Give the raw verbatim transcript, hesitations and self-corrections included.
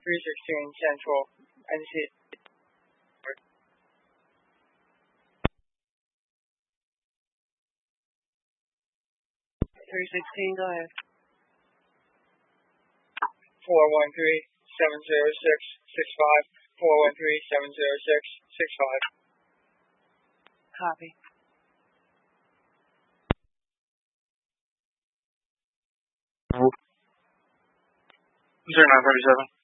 three sixteen Central, N C. three sixteen, go ahead. four one three, seven zero six, six five. four one three, seven zero six, six five. Copy. zero nine thirty-seven.